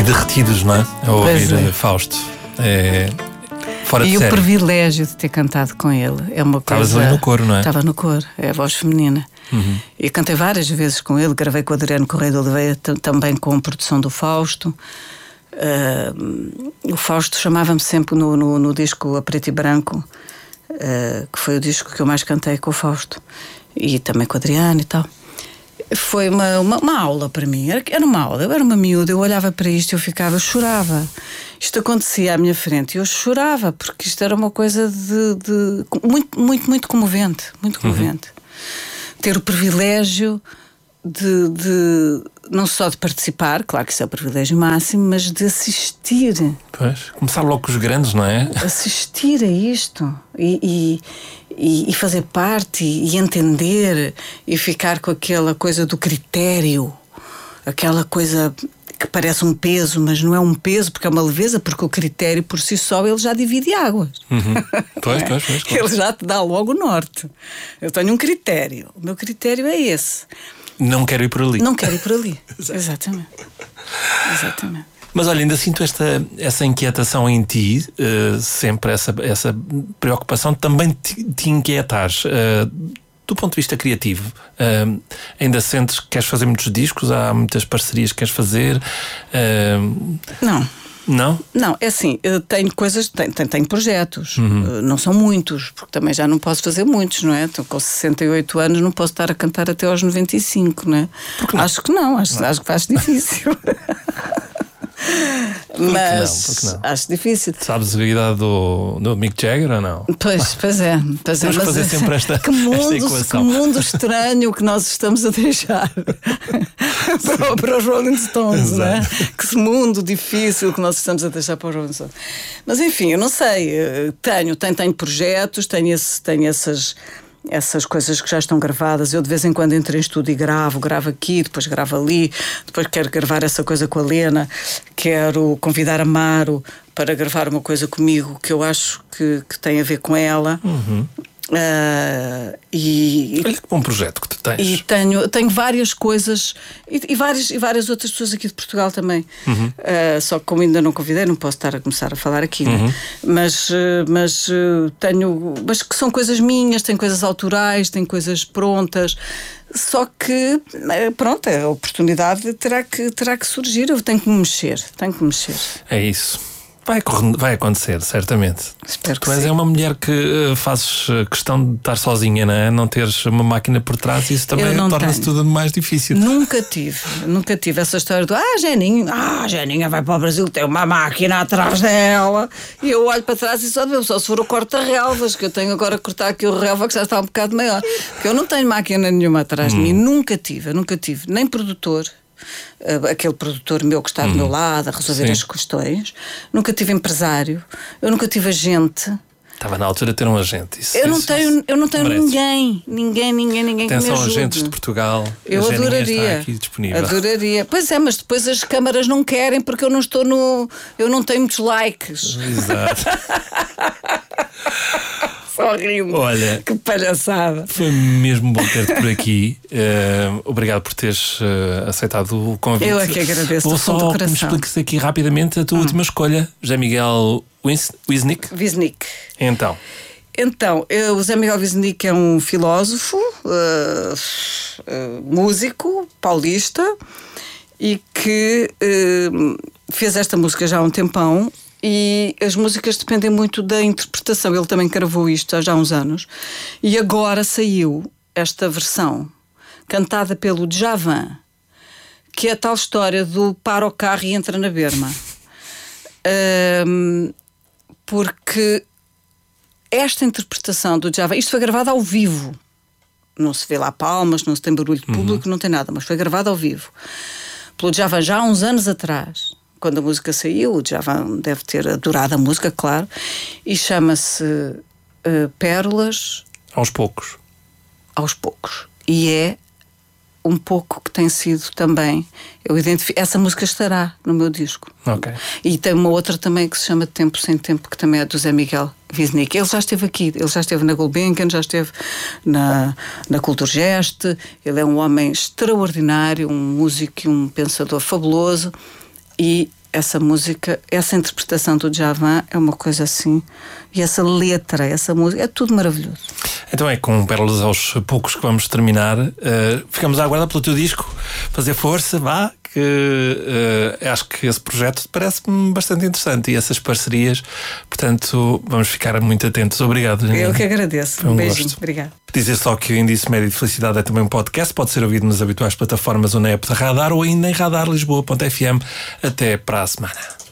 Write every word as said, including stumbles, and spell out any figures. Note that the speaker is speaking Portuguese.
ali derretidos, não é? A ouvir Pois é. Fausto. É fora de E o série. privilégio de ter cantado com ele é uma coisa. Estavas ali no coro, não é? Estava no coro, é a voz feminina. Uhum. E cantei várias vezes com ele, gravei com o Adriano Correia de Oliveira, t- também com a produção do Fausto. Ah, o Fausto chamava-me sempre no, no, no disco A Preto e Branco, ah, que foi o disco que eu mais cantei com o Fausto, e também com o Adriano e tal. Foi uma, uma, uma aula para mim, era, era uma aula, eu era uma miúda, eu olhava para isto e eu ficava, eu chorava. Isto acontecia à minha frente e eu chorava, porque isto era uma coisa de, de muito, muito, muito comovente, muito comovente. Uhum. Ter o privilégio de, de não só de participar, claro que isso é o privilégio máximo, mas de assistir. Pois, começar logo com os grandes, não é? Assistir a isto e, e, e fazer parte e entender e ficar com aquela coisa do critério, aquela coisa que parece um peso, mas não é um peso porque é uma leveza, porque o critério por si só ele já divide águas. Uhum. Pois, pois, pois, claro. Ele já te dá logo o norte. Eu tenho um critério, o meu critério é esse. Não quero ir por ali. Não quero ir por ali. Exatamente. Exatamente. Mas olha, ainda sinto esta, essa inquietação em ti, uh, sempre essa, essa preocupação também te, te inquietares. Uh, do ponto de vista criativo, uh, ainda sentes que queres fazer muitos discos? Há muitas parcerias que queres fazer? Uh, Não. Não? Não, é assim, eu tenho coisas, tenho, tenho, tenho projetos, Uhum. uh, não são muitos, porque também já não posso fazer muitos, não é? Então, com sessenta e oito anos não posso estar a cantar até aos noventa e cinco, não é? Não? Acho que não, acho, não. acho que faz difícil. Mas não? acho difícil. Sabes a idade do, do Mick Jagger ou não? Pois, pois é. Pois Temos é, que mas fazer sempre esta, que mundo, esta que equação. mundo estranho que nós estamos a deixar para, para os Rolling Stones, não é? Que mundo difícil que nós estamos a deixar para os Rolling Stones. Mas enfim, eu não sei. Tenho, tenho, tenho projetos, tenho, esse, tenho essas. Essas coisas que já estão gravadas. Eu de vez em quando entro em estúdio e gravo, gravo aqui, depois gravo ali, depois quero gravar essa coisa com a Lena, quero convidar a Maro para gravar uma coisa comigo que eu acho que, que tem a ver com ela. Uhum. Uh, e, Olha que bom projeto que tu tens. E tenho, tenho várias coisas e, e, várias, e várias outras pessoas aqui de Portugal também. Uhum. Uh, só que como ainda não convidei, não posso estar a começar a falar aqui, uhum. né? Mas, uh, mas uh, tenho. Mas que são coisas minhas, tenho coisas autorais, tenho coisas prontas. Só que, pronto, a oportunidade terá que, terá que surgir. Eu tenho que me mexer, tenho que me mexer. É isso. Vai, vai acontecer, certamente. Espero que tu és sim. é uma mulher que uh, fazes questão de estar sozinha, não é? Não teres uma máquina por trás, isso também torna-se tudo mais difícil. Nunca tive, nunca tive essa história do ah, Geninho, ah, Geninha vai para o Brasil, tem uma máquina atrás dela. E eu olho para trás e só devo, só se for o corta-relvas, que eu tenho agora a cortar aqui o relva que já está um bocado maior. Porque eu não tenho máquina nenhuma atrás hum. de mim, nunca tive, nunca tive, nem produtor. Uh, aquele produtor meu que está do hum. meu lado a resolver Sim. as questões. Nunca tive empresário, eu nunca tive agente. Estava na altura de ter um agente. Isso, eu, não isso, tenho, isso. eu não tenho ninguém, ninguém, ninguém, ninguém que me ajude. Atenção, agentes de Portugal. Eu a adoraria. Está aqui disponível. Adoraria. Pois é, mas depois as câmaras não querem porque eu não estou no. Eu não tenho muitos likes. Exato. Só rindo. Olha, que palhaçada. Foi mesmo bom ter-te por aqui. Uh, obrigado por teres uh, aceitado o convite. Eu é que agradeço. Vou só que me expliques aqui rapidamente a tua hum. última escolha, José Miguel Wisnik. Wisnik. Então. Então, eu, o José Miguel Wisnik é um filósofo, uh, uh, músico, paulista, e que uh, fez esta música já há um tempão. E as músicas dependem muito da interpretação. Ele também gravou isto há já uns anos. E agora saiu esta versão, cantada pelo Djavan, que é a tal história do para o carro e entra na berma. Um, porque esta interpretação do Djavan, isto foi gravado ao vivo. Não se vê lá palmas, não se tem barulho de público, uhum. não tem nada, mas foi gravado ao vivo. Pelo Djavan já há uns anos atrás. Quando a música saiu, o Djavan deve ter adorado a música, claro, e chama-se uh, Pérolas... Aos poucos. Aos poucos. E é um pouco que tem sido também... Eu identifico, essa música estará no meu disco. Ok. E tem uma outra também que se chama Tempo Sem Tempo, que também é do Zé Miguel Wisnik. Ele já esteve aqui, ele já esteve na Gulbenkian, já esteve na, na Kulturgest. Ele é um homem extraordinário, um músico e um pensador fabuloso. E essa música, essa interpretação do Djavan é uma coisa assim, e essa letra, essa música, é tudo maravilhoso. Então é com pérolas aos poucos que vamos terminar. Uh, ficamos à guarda pelo teu disco, fazer força, vá, que uh, acho que esse projeto parece-me bastante interessante e essas parcerias, portanto vamos ficar muito atentos. Obrigado, Janina. Eu que agradeço. Foi um um beijinho, gosto. obrigado. Dizer só que o Índice Médio de Felicidade é também um podcast, pode ser ouvido nas habituais plataformas ou na app da Radar ou ainda em radar lisboa ponto f m. Até para a semana.